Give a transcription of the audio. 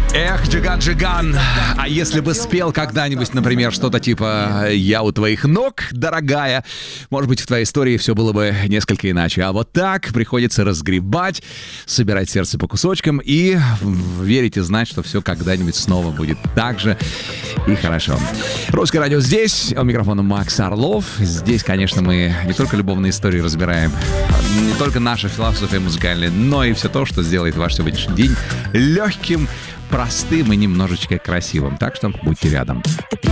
Эх, Джиган, а если бы спел когда-нибудь, например, что-то типа «Я у твоих ног, дорогая», может быть, в твоей истории все было бы несколько иначе. А вот так приходится разгребать, собирать сердце по кусочкам и верить и знать, что все когда-нибудь снова будет так же и хорошо. Русское радио здесь, у микрофона Макс Орлов. Здесь, конечно, мы не только любовные истории разбираем, не только наша философия музыкальная, но и все то, что сделает ваш сегодняшний день легким, простым и немножечко красивым. Так что будьте рядом.